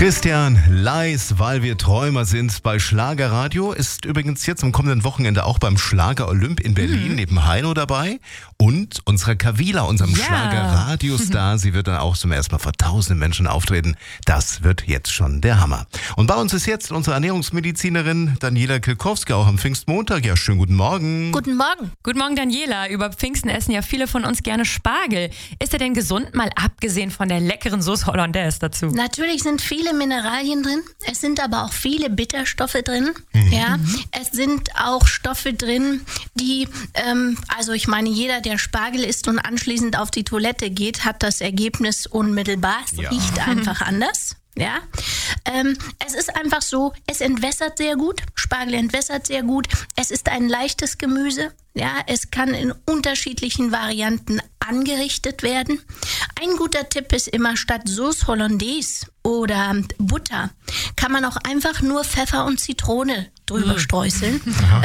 Christian Leis, weil wir Träumer sind bei Schlagerradio, ist übrigens jetzt am kommenden Wochenende auch beim Schlager Olymp in Berlin neben Heino dabei. Und unsere Kavila, unserem Schlagerradiostar, sie wird dann auch zum ersten Mal vor tausenden Menschen auftreten. Das wird jetzt schon der Hammer. Und bei uns ist jetzt unsere Ernährungsmedizinerin Daniela Kilkowski, auch am Pfingstmontag. Ja, schönen guten Morgen. Guten Morgen. Guten Morgen, Daniela. Über Pfingsten essen ja viele von uns gerne Spargel. Ist er denn gesund, mal abgesehen von der leckeren Sauce Hollandaise dazu? Natürlich sind viele Mineralien drin, es sind aber auch viele Bitterstoffe drin. Ja, es sind auch Stoffe drin, die, also ich meine, jeder, der Spargel isst und anschließend auf die Toilette geht, hat das Ergebnis unmittelbar. Es riecht einfach anders. Ja, es ist einfach so, es entwässert sehr gut, Spargel entwässert sehr gut, es ist ein leichtes Gemüse, ja, es kann in unterschiedlichen Varianten angerichtet werden. Ein guter Tipp ist immer, statt Sauce Hollandaise oder Butter kann man auch einfach nur Pfeffer und Zitrone drüber streuen.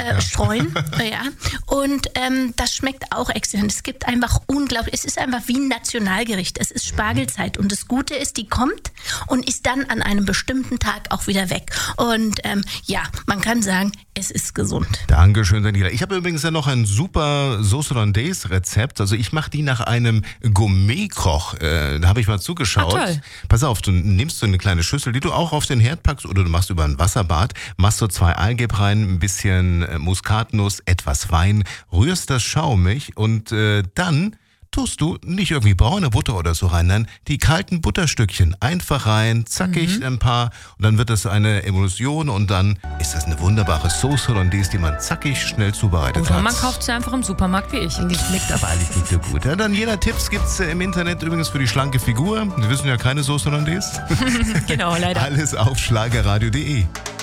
Ja. Und das schmeckt auch exzellent. Es gibt einfach unglaublich, es ist einfach wie ein Nationalgericht. Es ist Spargelzeit und das Gute ist, die kommt und ist dann an einem bestimmten Tag auch wieder weg. Und man kann sagen, es ist gesund. Dankeschön, Daniela. Ich habe übrigens ja noch ein super Sauce Hollandaise Rezept. Also ich mache die nach einem Gourmet-Koch. Da habe ich mal zugeschaut. Toll. Pass auf, du nimmst so eine kleine Schüssel, die du auch auf den Herd packst oder du machst über ein Wasserbad, machst so 2 Eigelb rein, ein bisschen Muskatnuss, etwas Wein, rührst das schaumig und dann tust du nicht irgendwie braune Butter oder so rein, nein, die kalten Butterstückchen einfach rein, zackig ein paar und dann wird das eine Emulsion und dann ist das eine wunderbare Sauce Hollandaise, die man zackig schnell zubereitet Oder hat. man kauft sie einfach im Supermarkt wie ich. Die schmeckt aber alles nicht so gut. Ja, dann jeder Tipps gibt's im Internet übrigens für die schlanke Figur. Wir wissen ja keine Sauce Hollandaise. Genau, leider. Alles auf schlagerradio.de.